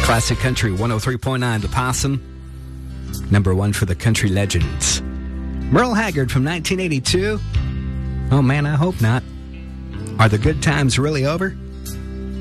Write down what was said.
Classic Country 103.9 The Possum. Number one for the country legends. Merle Haggard from 1982. Oh man, I hope not. Are the good times really over?